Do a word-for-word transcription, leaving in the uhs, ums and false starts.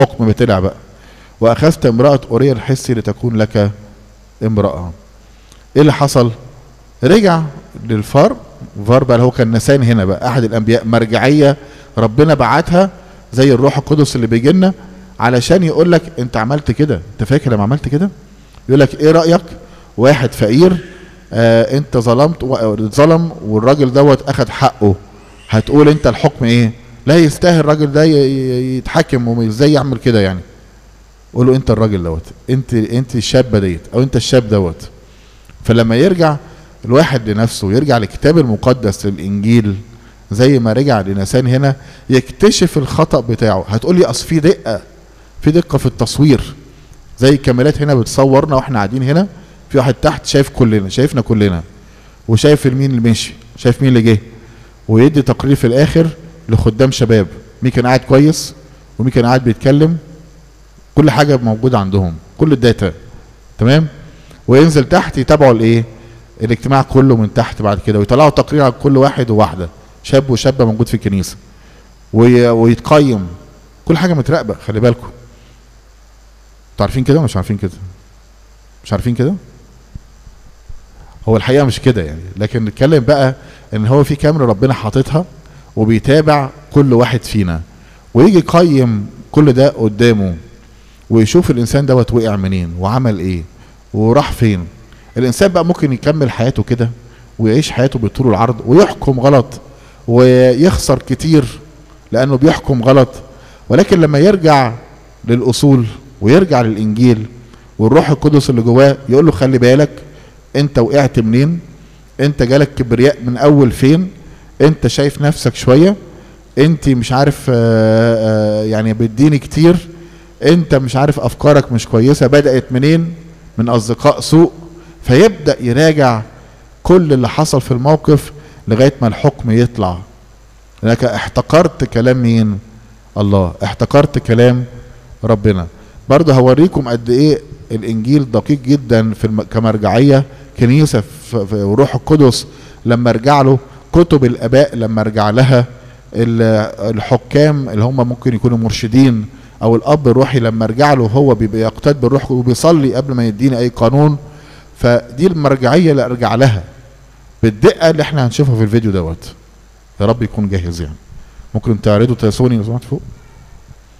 حكم بتلع بقى. واخذت امرأة اوريا الحسي لتكون لك امرأة. ايه اللي حصل؟ رجع للفار. فار بقى اللي هو كان نسان هنا بقى احد الانبياء، مرجعية ربنا بعتها زي الروح القدس اللي بيجي لنا علشان يقول لك انت عملت كده، انت فاكر لما عملت كده؟ يقول لك ايه رأيك؟ واحد فقير آه انت ظلمت ظلم والراجل دوت اخد حقه، هتقول انت الحكم ايه؟ لا يستاهل الراجل ده يتحكم، وازاي يعمل كده يعني؟ قول له انت الراجل دوت، انت انت الشابه ديت او انت الشاب دوت. فلما يرجع الواحد لنفسه، يرجع للكتاب المقدس للانجيل زي ما رجع لنسان هنا، يكتشف الخطأ بتاعه. هتقول لي اصل في دقه، في دقه في التصوير، زي الكاميرات هنا بتصورنا واحنا قاعدين هنا، في واحد تحت شايف كلنا، شايفنا كلنا، وشايف مين اللي مشي، شايف مين اللي جه، ويدي تقرير في الاخر لخدام شباب مين كان قاعد كويس ومين كان قاعد بيتكلم، كل حاجه موجوده عندهم، كل الداتا تمام. وينزل تحت يتابعوا الايه؟ الاجتماع كله من تحت بعد كده، ويطلعوا تقرير على كل واحد وواحده، شاب وشابه موجود في الكنيسه، ويتقيم كل حاجه متراقبه. خلي بالكم، انتوا عارفين كده ولا مش عارفين كده؟ مش عارفين كده؟ هو الحقيقه مش كده يعني، لكن نتكلم بقى ان هو في كاميرا ربنا حاططها وبيتابع كل واحد فينا، ويجي يقيم كل ده قدامه، ويشوف الانسان دوت وقع منين وعمل ايه وراح فين. الانسان بقى ممكن يكمل حياته كده ويعيش حياته بالطول والعرض ويحكم غلط ويخسر كتير لانه بيحكم غلط، ولكن لما يرجع للاصول ويرجع للانجيل والروح القدس اللي جواه يقول له خلي بالك انت وقعت منين، انت جالك كبرياء من اول فين، انت شايف نفسك شويه، انت مش عارف آآ آآ يعني بتديني كتير، انت مش عارف افكارك مش كويسه، بدات منين؟ من اصدقاء سوء. فيبدا يراجع كل اللي حصل في الموقف لغايه ما الحكم يطلع. لانك احتقرت كلام مين؟ الله، احتقرت كلام ربنا. برضه هوريكم قد ايه الانجيل دقيق جدا في الم... كمرجعيه كنيسه في... في روح القدس. لما ارجع له كتب الاباء، لما ارجع لها الحكام اللي هم ممكن يكونوا مرشدين، او الاب الروحي لما ارجع له هو بيبقى يقتد بالروح وبيصلي قبل ما يديني اي قانون. فدي المرجعيه اللي ارجع لها بالدقه اللي احنا هنشوفها في الفيديو دوت. يا رب يكون جاهز يعني. ممكن تعرضوا تليفوني لو سمحت فوق.